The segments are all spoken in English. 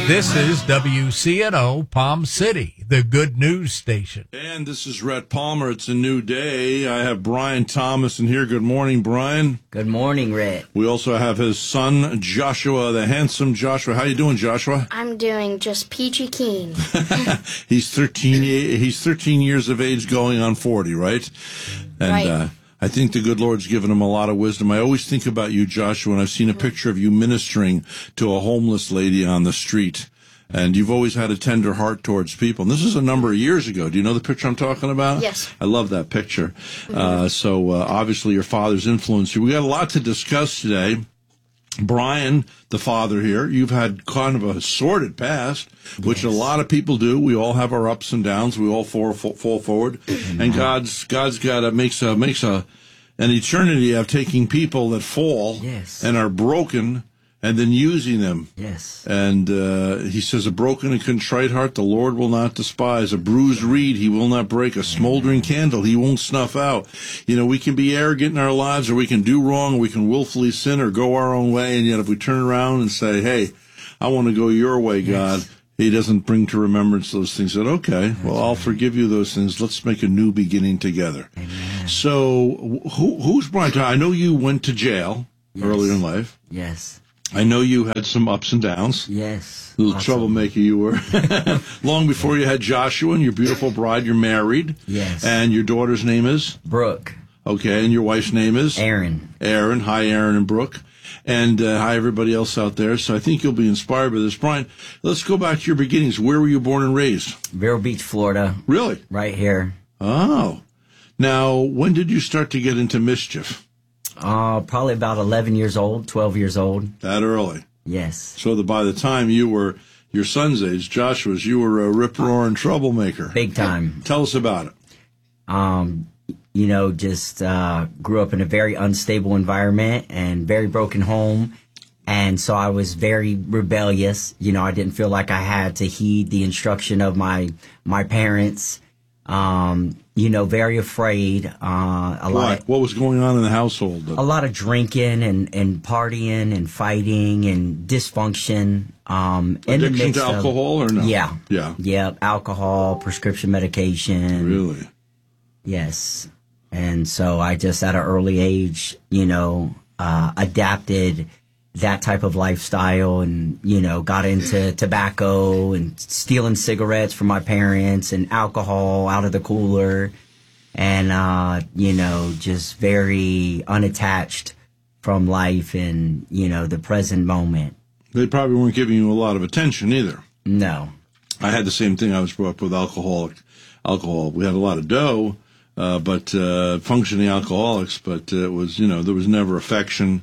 This is WCNO Palm City, the good news station. And this is Rhett Palmer. It's a new day. I have Brian Thomas in here. Good morning, Brian. Good morning, Rhett. We also have his son, Joshua, the handsome Joshua. How you doing, Joshua? I'm doing just peachy keen. He's 13 years of age going on 40, right? And, right. I think the good Lord's given him a lot of wisdom. I always think about you, Joshua, and I've seen a picture of you ministering to a homeless lady on the street. And you've always had a tender heart towards people. And this is a number of years ago. Do you know the picture I'm talking about? Yes. I love that picture. So obviously your father's influenced you. We got a lot to discuss today. Brian, the father here, you've had kind of a sordid past, which a lot of people do. We all have our ups and downs. We all fall forward. And God's got makes an eternity of taking people that fall and are broken and then using them. Yes. And he says, a broken and contrite heart the Lord will not despise. A bruised reed he will not break. A smoldering candle he won't snuff out. You know, we can be arrogant in our lives, or we can do wrong, or we can willfully sin or go our own way. And yet if we turn around and say, hey, I want to go your way, God, he doesn't bring to remembrance those things. That, okay, well, I'll forgive you those things. Let's make a new beginning together. Amen. So who's Brian? I know you went to jail earlier in life. Yes. I know you had some ups and downs. Yes. Little troublemaker you were. Long before you had Joshua and your beautiful bride, you're married. Yes. And your daughter's name is? Brooke. Okay, and your wife's name is? Aaron. Aaron. Hi, Aaron and Brooke. And hi, everybody else out there. So I think you'll be inspired by this. Brian, let's go back to your beginnings. Where were you born and raised? Vero Beach, Florida. Really? Right here. Oh. Now, when did you start to get into mischief? Probably about 11 years old, 12 years old. That early? Yes. So by the time you were your son's age, Joshua's, you were a rip-roaring troublemaker. Big time. Tell us about it. You know, just grew up in a very unstable environment and very broken home. And so I was very rebellious. You know, I didn't feel like I had to heed the instruction of my parents. You know, very afraid. What was going on in the household? A lot of drinking and partying and fighting and dysfunction. Addiction to alcohol or no? Yeah. Yeah. Yeah. Alcohol, prescription medication. Really? Yes. And so I just at an early age, you know, adapted that type of lifestyle and, you know, got into tobacco and stealing cigarettes from my parents and alcohol out of the cooler and, you know, just very unattached from life and, you know, the present moment. They probably weren't giving you a lot of attention either. No. I had the same thing. I was brought up with alcohol. We had a lot of dough, but functioning alcoholics, but it was, you know, there was never affection.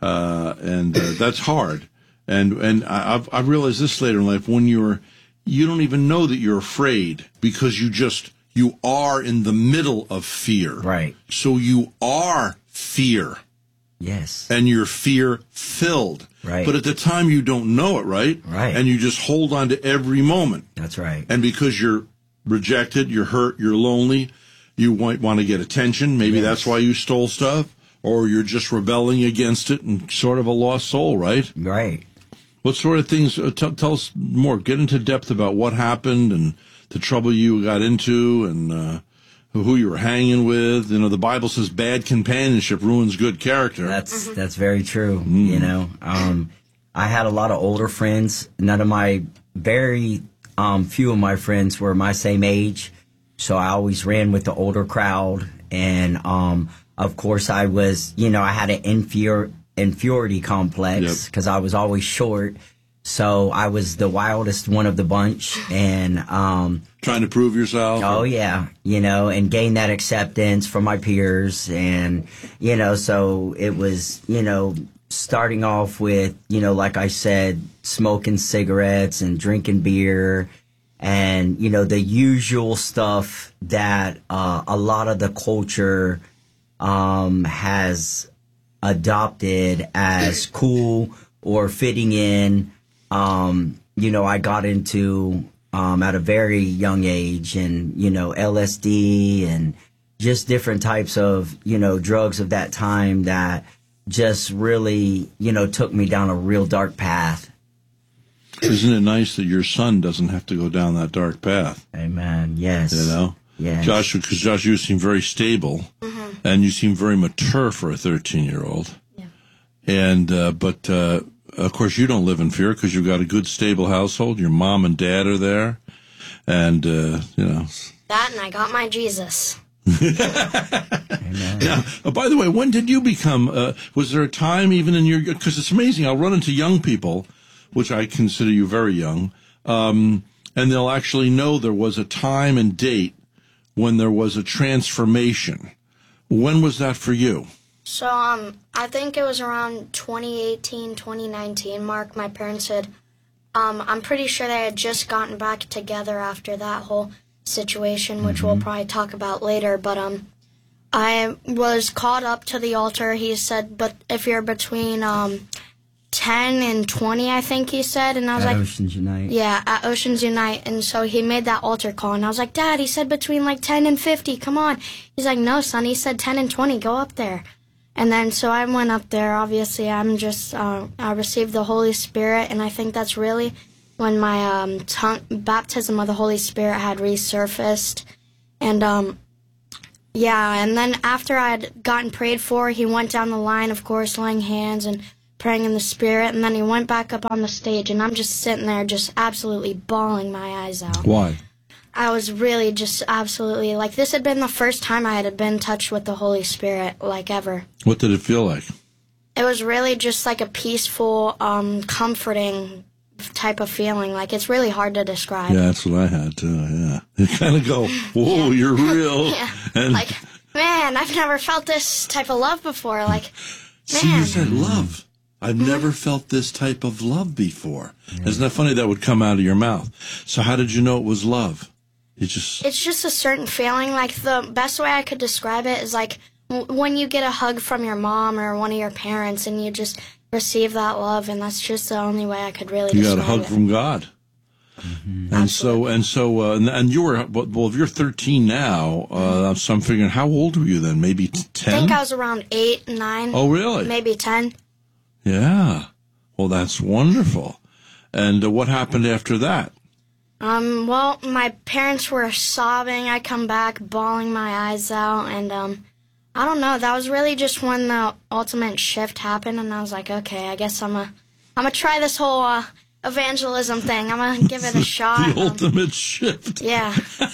And that's hard. And I've realized this later in life, when you don't even know that you're afraid because you are in the middle of fear. Right. So you are fear. Yes. And you're fear filled. Right. But at the time you don't know it, right? Right. And you just hold on to every moment. That's right. And because you're rejected, you're hurt, you're lonely, you might want to get attention. Maybe that's why you stole stuff. Or you're just rebelling against it and sort of a lost soul, right? Right. What sort of things, tell us more, get into depth about what happened and the trouble you got into and who you were hanging with. You know, the Bible says bad companionship ruins good character. That's very true, you know. I had a lot of older friends. None of my, very few of my friends were my same age. So I always ran with the older crowd and, of course, I was, you know, I had an inferiority complex because I was always short. So I was the wildest one of the bunch and trying to prove yourself. Oh, yeah. You know, and gain that acceptance from my peers. And, you know, so it was, you know, starting off with, you know, like I said, smoking cigarettes and drinking beer and, you know, the usual stuff that a lot of the culture has adopted as cool or fitting in. You know, I got into at a very young age and, you know, LSD and just different types of, you know, drugs of that time that just really, you know, took me down a real dark path. Isn't it nice that your son doesn't have to go down that dark path? Amen. Yes. You know? Yes. Josh, because Josh, you seem very stable, and you seem very mature for a 13-year-old. Yeah. And, but of course, you don't live in fear because you've got a good, stable household. Your mom and dad are there. And, you know. That and I got my Jesus. Amen. Yeah. By the way, when did you become, was there a time even in your, because it's amazing, I'll run into young people, which I consider you very young, and they'll actually know there was a time and date when there was a transformation. When was that for you? So, I think it was around 2018, 2019 mark. My parents said, I'm pretty sure they had just gotten back together after that whole situation, which we'll probably talk about later. But, I was called up to the altar. He said, but if you're between, 10 and 20, I think he said. And I was At like, Oceans Unite. yeah, at Oceans Unite. And so he made that altar call. And I was like, Dad, he said between like 10 and 50. Come on. He's like, no, son. He said 10 and 20. Go up there. And then so I went up there. Obviously, I'm just, I received the Holy Spirit. And I think that's really when my baptism of the Holy Spirit had resurfaced. And, yeah, and then after I had gotten prayed for, he went down the line, of course, laying hands and praying in the Spirit, and then he went back up on the stage, and I'm just sitting there just absolutely bawling my eyes out. Why? I was really just absolutely, like, this had been the first time I had been touched with the Holy Spirit, like, ever. What did it feel like? It was really just like a peaceful, comforting type of feeling. Like, it's really hard to describe. Yeah, that's what I had too, yeah. You kind of go, whoa, you're real. Yeah. And Like, man, I've never felt this type of love before. Like, see, you man. said love. I've never felt this type of love before. Isn't that funny? That would come out of your mouth. So how did you know it was love? You just... It's just a certain feeling. Like, the best way I could describe it is like when you get a hug from your mom or one of your parents and you just receive that love, and that's just the only way I could really You describe got a hug it. from God. And you were, well, if you're 13 now, so I'm figuring, how old were you then? Maybe 10? I think I was around 8, 9. Oh, really? Maybe 10. Yeah. Well, that's wonderful. And what happened after that? Well, my parents were sobbing. I come back bawling my eyes out, and I don't know. That was really just when the ultimate shift happened, and I was like, okay, I guess I'm gonna try this whole evangelism thing. I'm gonna give it a shot. The ultimate shift. Yeah.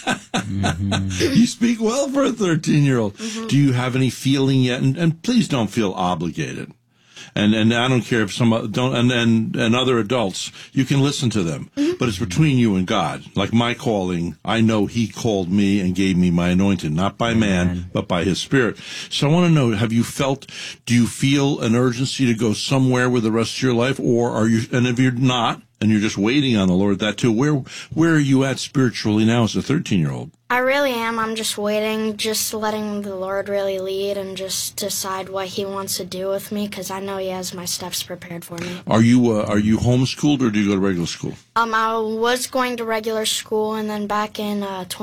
You speak well for a 13-year-old. Do you have any feeling yet? And please don't feel obligated. And I don't care if some and other adults, you can listen to them, but it's between you and God. Like my calling, I know He called me and gave me my anointing, not by man, but by His Spirit. So I want to know: do you feel an urgency to go somewhere with the rest of your life, or are you? And if you're not, and you're just waiting on the Lord, that too. Where are you at spiritually now as a 13-year-old? I really am. I'm just waiting, just letting the Lord really lead and just decide what He wants to do with me, because I know He has my steps prepared for me. Are you homeschooled, or do you go to regular school? I was going to regular school, and then back in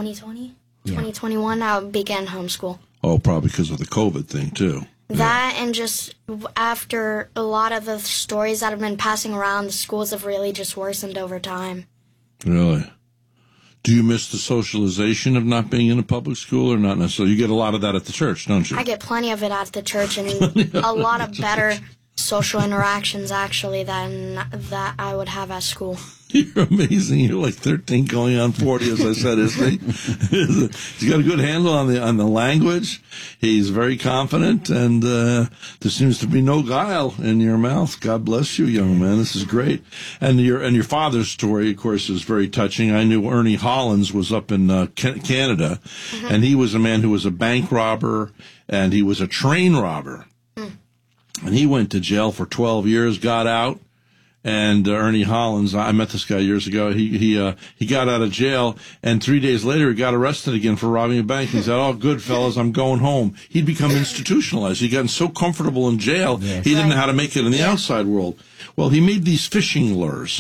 2021, I began homeschool. Oh, probably because of the COVID thing too. That, and just after a lot of the stories that have been passing around, the schools have really just worsened over time. Really? Do you miss the socialization of not being in a public school, or not necessarily? You get a lot of that at the church, don't you? I get plenty of it at the church, and a lot of better social interactions, actually, than that I would have at school. You're amazing. You're like 13 going on 40, as I said, isn't he? He's got a good handle on the language. He's very confident, and there seems to be no guile in your mouth. God bless you, young man. This is great. And your father's story, of course, is very touching. I knew Ernie Hollins was up in Canada, and he was a man who was a bank robber, and he was a train robber. And he went to jail for 12 years, got out. And Ernie Hollins, I met this guy years ago. He got out of jail, and 3 days later he got arrested again for robbing a bank. He said, "Oh, good fellas, I'm going home." He'd become institutionalized. He'd gotten so comfortable in jail, he didn't know how to make it in the outside world. Well, he made these fishing lures,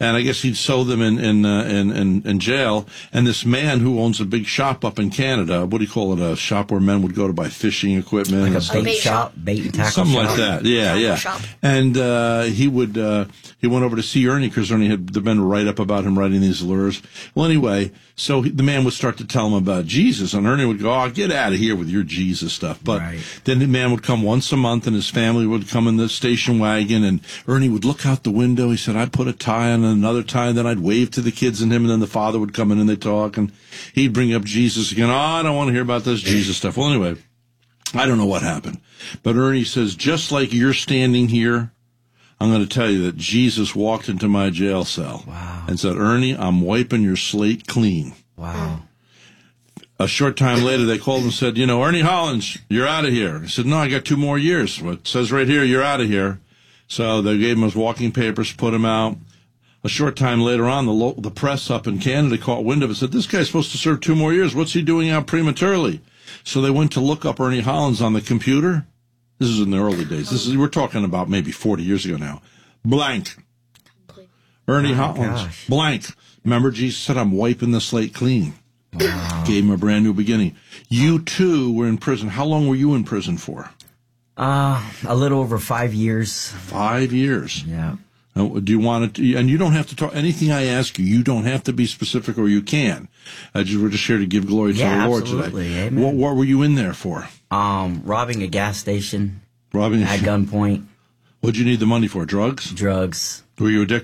and I guess he'd sew them in jail. And this man who owns a big shop up in Canada, what do you call it? A shop where men would go to buy fishing equipment, Like a bait shop, bait and tackle something shop. like that. Yeah. shop. And he went over to see Ernie because Ernie had been write up about him writing these lures. Well, anyway, so the man would start to tell him about Jesus, and Ernie would go, "Oh, get out of here with your Jesus stuff." But then the man would come once a month, and his family would come in the station wagon, and Ernie would look out the window. He said, "I'd put a tie on and another tie, and then I'd wave to the kids and him, and then the father would come in and they'd talk, and he'd bring up Jesus again. Oh, I don't want to hear about this Jesus stuff." Well, anyway, I don't know what happened, but Ernie says, just like you're standing here, I'm going to tell you that Jesus walked into my jail cell and said, "Ernie, I'm wiping your slate clean." Wow. A short time later, they called and said, "Ernie Hollins, you're out of here." He said, "No, I got 2 more years. Well, it says right here, you're out of here." So they gave him his walking papers, put him out. A short time later on, the press up in Canada caught wind of it, said, "This guy's supposed to serve 2 more years. What's he doing out prematurely?" So they went to look up Ernie Hollins on the computer. This is in the early days. We're talking about maybe 40 years ago now. Blank. Ernie Hollins. Gosh. Blank. Remember, Jesus said, "I'm wiping the slate clean." Wow. Gave him a brand new beginning. You too were in prison. How long were you in prison for? A little over 5 years. 5 years. Yeah. Do you want to? And you don't have to talk anything I ask you. You don't have to be specific, or you can. We're just here to give glory to the Lord absolutely. today. Amen. What were you in there for? Robbing a gas station Robbing at gunpoint, What'd you need the money for? Drugs? drugs. Were you addicted?